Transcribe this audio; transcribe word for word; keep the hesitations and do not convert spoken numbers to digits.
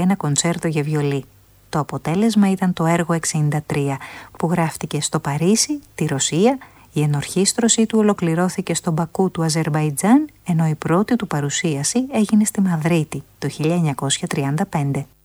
ένα κοντσέρτο για βιολί. Το αποτέλεσμα ήταν το έργο εξήντα τρία, που γράφτηκε στο Παρίσι, τη Ρωσία. Η ενορχήστρωσή του ολοκληρώθηκε στο Μπακού του Αζερμπαϊτζάν, ενώ η πρώτη του παρουσίαση έγινε στη Μαδρίτη το χίλια εννιακόσια τριάντα πέντε.